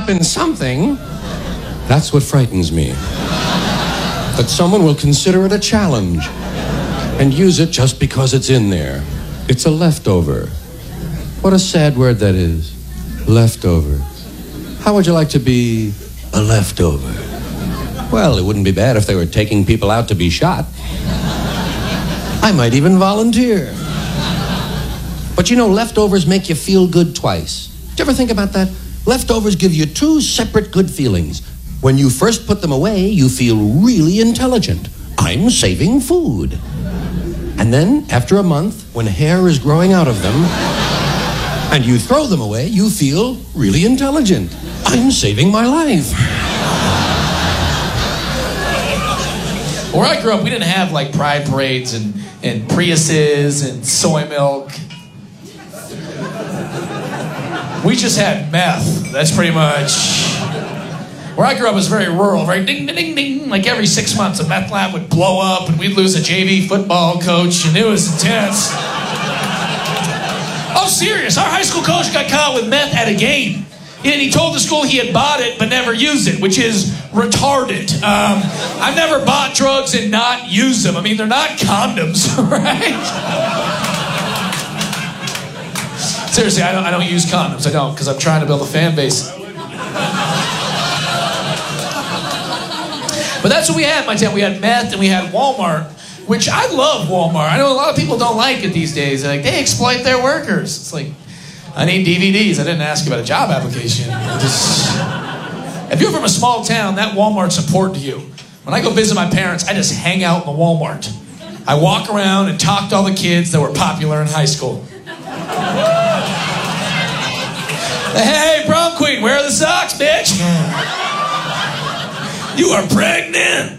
up in something. That's what frightens me. That someone will consider it a challenge and use it just because it's in there. It's a leftover. What a sad word that is. Leftover. How would you like to be a leftover? Well, it wouldn't be bad if they were taking people out to be shot. I might even volunteer. But you know, leftovers make you feel good twice. Did you ever think about that? Leftovers give you two separate good feelings. When you first put them away, you feel really intelligent. I'm saving food. And then, after a month, when hair is growing out of them, and you throw them away, you feel really intelligent. I'm saving my life. Where I grew up, we didn't have like pride parades and Priuses and soy milk. We just had meth. That's pretty much. Where I grew up was very rural, very ding, ding, ding, ding. Like every 6 months, a meth lab would blow up and we'd lose a JV football coach, and it was intense. Oh, serious. Our high school coach got caught with meth at a game. And he told the school he had bought it but never used it, which is retarded. I've never bought drugs and not used them. I mean, they're not condoms, right? Seriously, I don't use condoms. I don't, because I'm trying to build a fan base. But that's what we had in my town. We had meth and we had Walmart, which I love Walmart. I know a lot of people don't like it these days. They're like, they exploit their workers. It's like, I need DVDs. I didn't ask you about a job application. If you're from a small town, that Walmart's important to you. When I go visit my parents, I just hang out in the Walmart. I walk around and talk to all the kids that were popular in high school. Hey, prom queen, where are the socks, bitch? You are pregnant.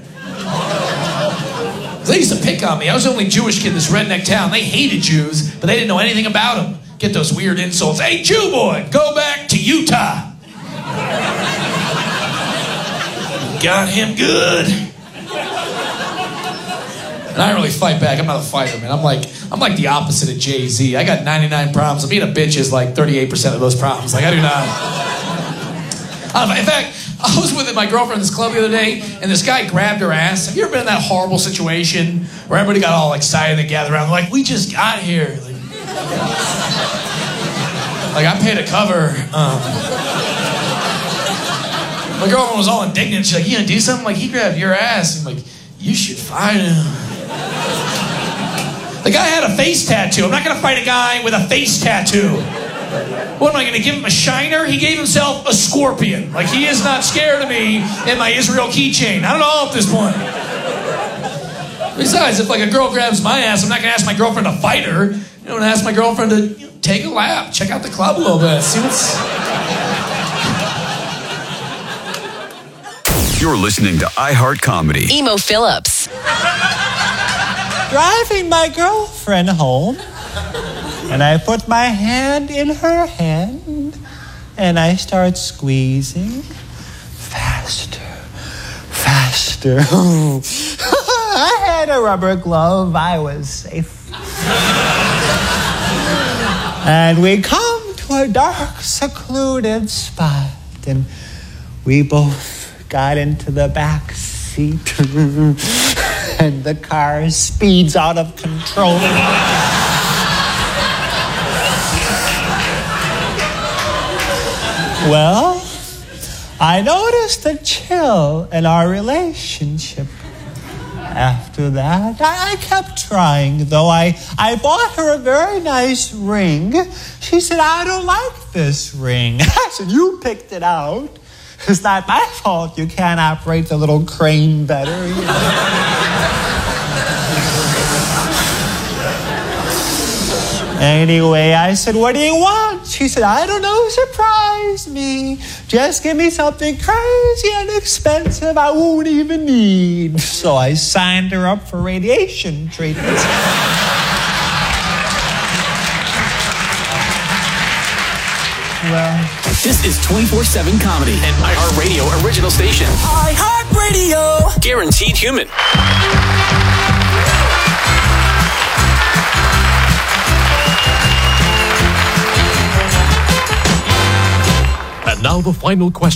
They used to pick on me. I was the only Jewish kid in this redneck town. They hated Jews, but they didn't know anything about them. Get those weird insults. Hey, Jew boy, go back to Utah. Got him good. And I don't really fight back. I'm not a fighter, man. I'm like the opposite of Jay-Z. I got 99 problems. Being a bitch is like 38% of those problems. Like, I do not. In fact, I was with my girlfriend at this club the other day, and this guy grabbed her ass. Have you ever been in that horrible situation where everybody got all excited and gathered around? Like, we just got here. Like I paid a cover. My girlfriend was all indignant. She's like, you gonna do something? Like, he grabbed your ass. I'm like, you should fight him. The guy had a face tattoo. I'm not gonna fight a guy with a face tattoo. What am I gonna give him, a shiner? He gave himself a scorpion. Like, he is not scared of me and my Israel keychain. I don't know at this point. Besides, if like a girl grabs my ass, I'm not gonna ask my girlfriend to fight her. I'm gonna ask my girlfriend to take a lap, check out the club a little bit, see what's... You're listening to iHeart Comedy. Emo Phillips. Driving my girlfriend home, and I put my hand in her hand, and I start squeezing. Faster. I had a rubber glove. I was safe. And we come to a dark, secluded spot, and we both got into the back seat, and the car speeds out of control. Well, I noticed a chill in our relationship. After that, I kept trying, though I bought her a very nice ring. She said, I don't like this ring. I said, you picked it out. It's not my fault you can't operate the little crane better. You know? Anyway, I said, what do you want? She said, I don't know, surprise me. Just give me something crazy and expensive I won't even need. So I signed her up for radiation treatment. Well, this is 24/7 comedy, an iHeartRadio original station. iHeartRadio. Guaranteed human. And now the final question.